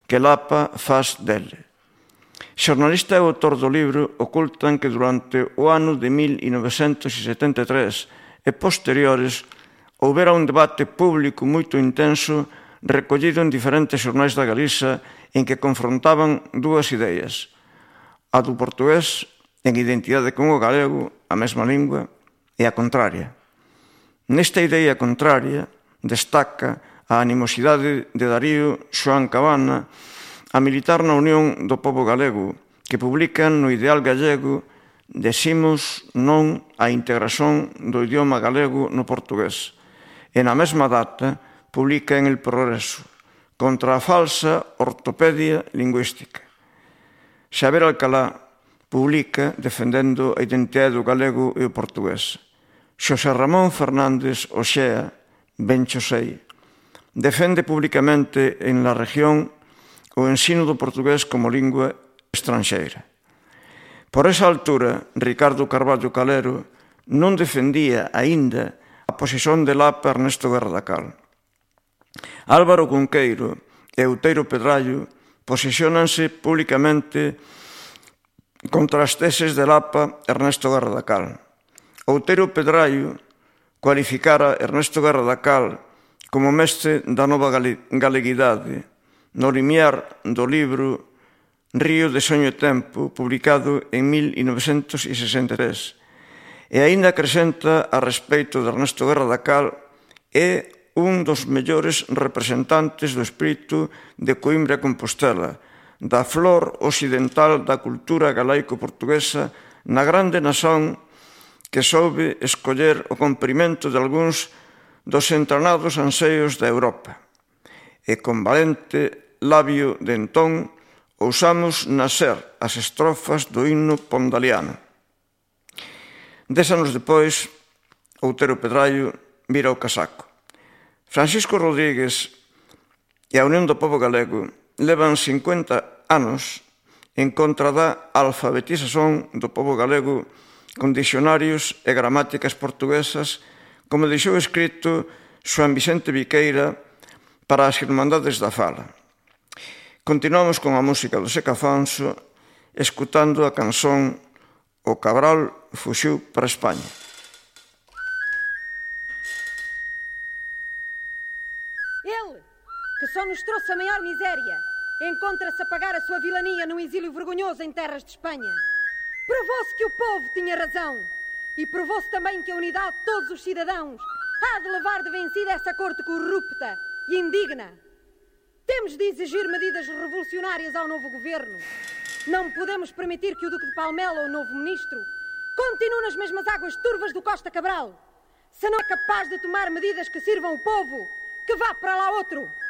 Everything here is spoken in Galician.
que Lapa faz dele. Xornalista e autor do libro ocultan que durante o ano de 1973 e posteriores houbera un debate público moito intenso recollido en diferentes xornais da Galiza en que confrontaban dúas ideas, a do portugués en identidade con o galego, a mesma lingua, e a contraria. Nesta idea contraria destaca a animosidade de Darío Xoán Cabana a militar na Unión do Pobo Galego, que publican no Ideal Gallego decimos non á integración do idioma galego no portugués. E na mesma data publica en El Progreso contra a falsa ortopedia lingüística. Xavier Alcalá publica defendendo a identidade do galego e o portugués. Xosé Ramón Fernández Oxea, ben cho sei, defende públicamente en La Región o ensino do portugués como lingua estranxeira. Por esa altura, Ricardo Carballo Calero non defendía aínda a posición de Lapa Ernesto Guerra da Cal. Álvaro Cunqueiro e Outeiro Pedrallo posiciónanse públicamente contra as teses de Lapa Ernesto Guerra da Cal. Outeiro Pedrallo cualificara Ernesto Guerra da Cal como mestre da nova galeguidade no limiar do libro Río de Soño e Tempo, publicado en 1963. E aínda acrescenta a respeito de Ernesto Guerra da Cal é un dos mellores representantes do espírito de Coimbra e Compostela, da flor occidental da cultura galaico-portuguesa na grande nación que soube escoller o comprimento de algúns dos entranados anseios da Europa. E con valente labio de entón ousamos nacer as estrofas do himno pondaliano. 10 anos depois, Outeiro Pedrallo vira o casaco. Francisco Rodríguez e a Unión do Pobo Galego levan 50 anos en contra da alfabetización do pobo galego con dicionarios e gramáticas portuguesas, como deixou escrito Xoán Vicente Viqueira para as Irmandades da Fala. Continuamos con a música do Seca Afonso, escutando a canción O Cabral fuxiu para España. Ele, que só nos trouxe a maior miséria, encontra-se a pagar a sua vilania num exílio vergonhoso em terras de Espanha. Provou-se que o povo tinha razão e provou-se também que a unidade de todos os cidadãos há de levar de vencida essa corte corrupta e indigna. Temos de exigir medidas revolucionárias ao novo governo. Não podemos permitir que o Duque de Palmela, o novo ministro, continue nas mesmas águas turvas do Costa Cabral. Se não é capaz de tomar medidas que sirvam o povo, que vá para lá outro.